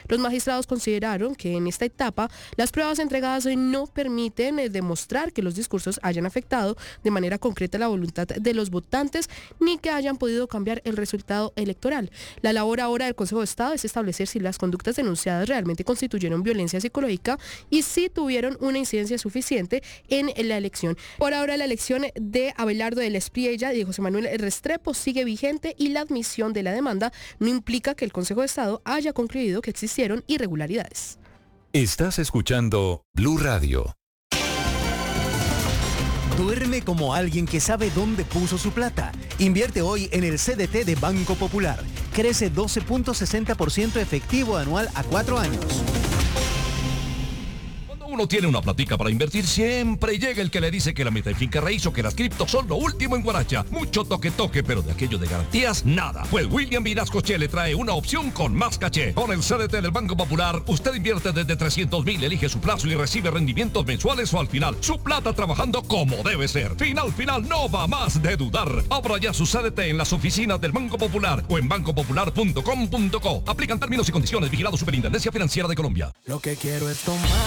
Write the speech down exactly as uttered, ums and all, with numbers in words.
Los magistrados consideraron que en esta etapa las pruebas entregadas no permiten eh, demostrar que los discursos hayan afectado de manera concreta la voluntad de los votantes ni que hayan podido cambiar el resultado electoral. La labor ahora del Consejo de Estado es establecer si las conductas denunciadas realmente constituyeron violencia psicológica y si tuvieron una incidencia suficiente en la elección. Por ahora la elección de Abelardo del Espriella y de José Manuel Restrepo sigue vigente y la admisión de la demanda no implica que el Consejo de Estado haya concluido que existieron irregularidades. Estás escuchando Blue Radio. Duerme como alguien que sabe dónde puso su plata. Invierte hoy en el C D T de Banco Popular. Crece doce punto sesenta por ciento efectivo anual a cuatro años. Uno tiene una platica para invertir, siempre llega el que le dice que la meta en finca raíz o que las criptos son lo último en guaracha. Mucho toque toque, pero de aquello de garantías, nada. Pues William Vinasco Che le trae una opción con más caché. Con el C D T del Banco Popular, usted invierte desde trescientos mil, elige su plazo y recibe rendimientos mensuales o al final. Su plata trabajando como debe ser. Final, final, no va más de dudar. Abra ya su C D T en las oficinas del Banco Popular o en banco popular punto com punto co. Aplican términos y condiciones. Vigilado Superintendencia Financiera de Colombia. Lo que quiero es tomar